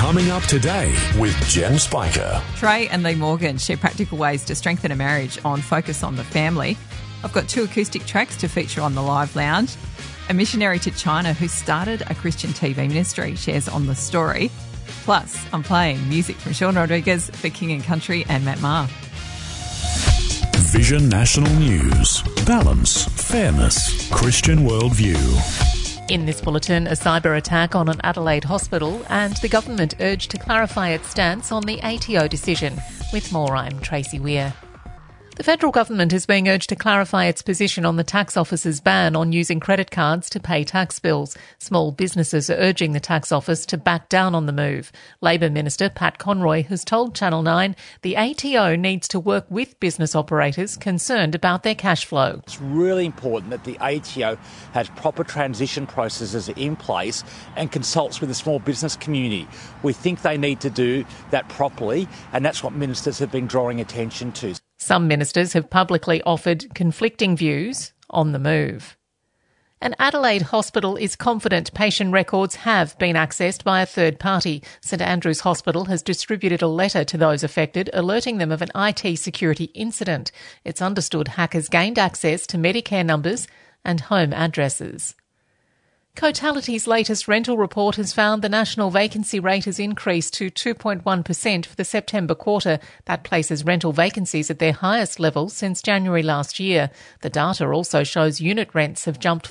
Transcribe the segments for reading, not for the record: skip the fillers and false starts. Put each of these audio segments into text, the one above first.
Coming up today with Jen Spiker. Trey and Lee Morgan share practical ways to strengthen a marriage on Focus on the Family. I've got 2 acoustic tracks to feature on the Live Lounge. A missionary to China who started a Christian TV ministry shares on the story. Plus, I'm playing music from Sean Rodriguez for King and Country and Matt Maher. Vision National News. Balance, fairness, Christian worldview. In this bulletin, a cyber attack on an Adelaide hospital and the government urged to clarify its stance on the ATO decision. With more, I'm Tracy Weir. The federal government is being urged to clarify its position on the tax office's ban on using credit cards to pay tax bills. Small businesses are urging the tax office to back down on the move. Labor Minister Pat Conroy has told Channel 9 the ATO needs to work with business operators concerned about their cash flow. It's really important that the ATO has proper transition processes in place and consults with the small business community. We think they need to do that properly, and that's what ministers have been drawing attention to. Some ministers have publicly offered conflicting views on the move. An Adelaide hospital is confident patient records have been accessed by a third party. St Andrew's Hospital has distributed a letter to those affected, alerting them of an IT security incident. It's understood hackers gained access to Medicare numbers and home addresses. Cotality's latest rental report has found the national vacancy rate has increased to 2.1% for the September quarter. That places rental vacancies at their highest level since January last year. The data also shows unit rents have jumped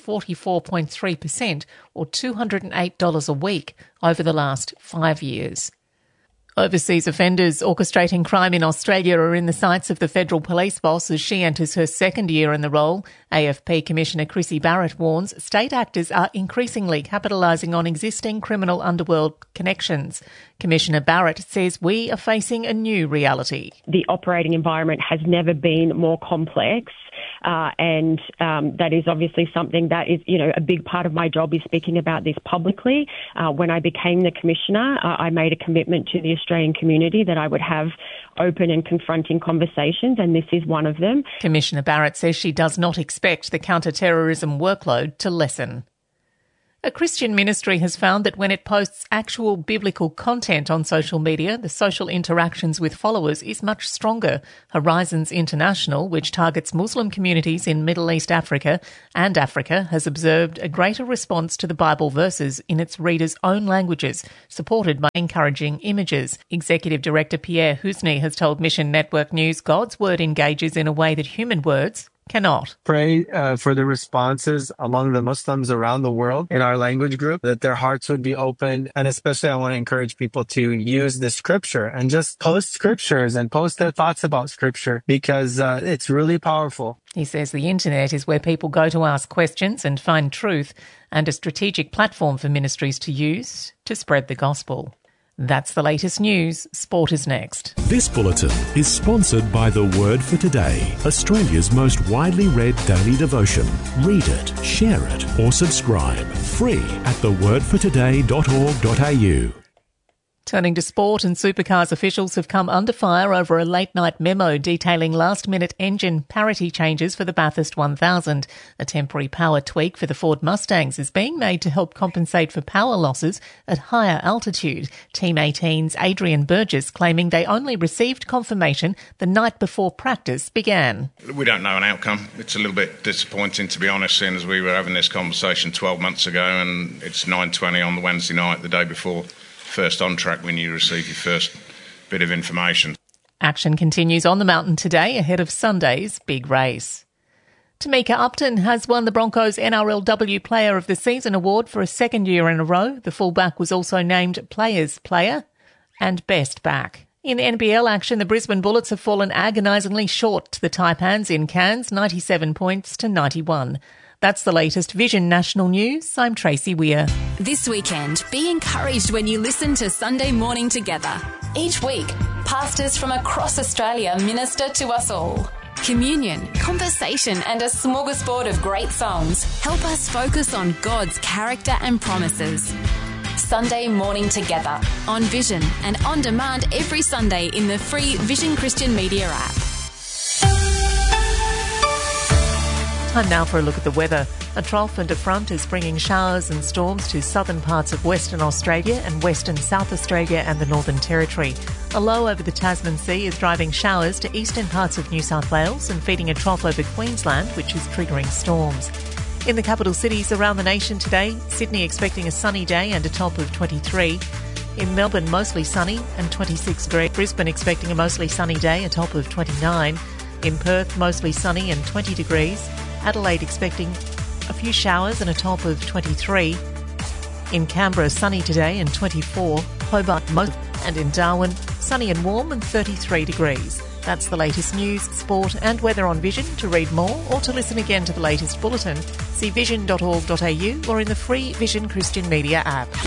44.3%, or $208 a week, over the last 5 years. Overseas offenders orchestrating crime in Australia are in the sights of the federal police boss as she enters her second year in the role. AFP Commissioner Chrissy Barrett warns state actors are increasingly capitalising on existing criminal underworld connections. Commissioner Barrett says we are facing a new reality. The operating environment has never been more complex. And that is obviously something that is, a big part of my job is speaking about this publicly. When I became the Commissioner, I made a commitment to the Australian community that I would have open and confronting conversations, and this is one of them. Commissioner Barrett says she does not expect the counter-terrorism workload to lessen. A Christian ministry has found that when it posts actual biblical content on social media, the social interactions with followers is much stronger. Horizons International, which targets Muslim communities in Middle East Africa and Africa, has observed a greater response to the Bible verses in its readers' own languages, supported by encouraging images. Executive Director Pierre Husny has told Mission Network News God's word engages in a way that human words cannot. Pray for the responses among the Muslims around the world in our language group, that their hearts would be open. And especially I want to encourage people to use the scripture and just post scriptures and post their thoughts about scripture, because it's really powerful. He says the internet is where people go to ask questions and find truth, and a strategic platform for ministries to use to spread the gospel. That's the latest news. Sport is next. This bulletin is sponsored by The Word for Today, Australia's most widely read daily devotion. Read it, share it, or subscribe. Free at thewordfortoday.org.au. Turning to sport, and Supercars officials have come under fire over a late-night memo detailing last-minute engine parity changes for the Bathurst 1000. A temporary power tweak for the Ford Mustangs is being made to help compensate for power losses at higher altitude. Team 18's Adrian Burgess claiming they only received confirmation the night before practice began. We don't know an outcome. It's a little bit disappointing, to be honest, seeing as we were having this conversation 12 months ago, and it's 9:20 on the Wednesday night, the day before first on track, when you receive your first bit of information. Action continues on the mountain today ahead of Sunday's big race. Tamika Upton has won the Broncos NRLW Player of the Season award for a second year in a row. The fullback was also named Players Player and Best Back. In NBL action, the Brisbane Bullets have fallen agonisingly short to the Taipans in Cairns, 97 points to 91. That's the latest Vision National News. I'm Tracy Weir. This weekend, be encouraged when you listen to Sunday Morning Together. Each week, pastors from across Australia minister to us all. Communion, conversation and a smorgasbord of great songs help us focus on God's character and promises. Sunday Morning Together on Vision and on demand every Sunday in the free Vision Christian Media app. Time now for a look at the weather. A trough and a front is bringing showers and storms to southern parts of Western Australia and Western South Australia and the Northern Territory. A low over the Tasman Sea is driving showers to eastern parts of New South Wales and feeding a trough over Queensland, which is triggering storms. In the capital cities around the nation today, Sydney expecting a sunny day and a top of 23. In Melbourne, mostly sunny and 26 degrees. Brisbane expecting a mostly sunny day, a top of 29. In Perth, mostly sunny and 20 degrees. Adelaide expecting a few showers and a top of 23. In Canberra, sunny today and 24. Hobart, and in Darwin, sunny and warm and 33 degrees. That's the latest news, sport and weather on Vision. To read more or to listen again to the latest bulletin, see vision.org.au or in the free Vision Christian Media app.